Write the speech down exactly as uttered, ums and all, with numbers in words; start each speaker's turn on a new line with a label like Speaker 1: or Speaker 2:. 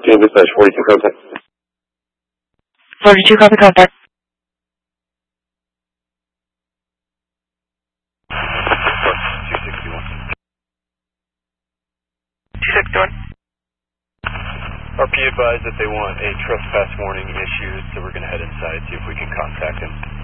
Speaker 1: Team dispatch forty-two contact.
Speaker 2: forty-two copy contact.
Speaker 3: two sixty-one.
Speaker 2: two sixty-one.
Speaker 3: R P advised that they want a trespass warning issued, so we're going to head inside, see if we can contact him.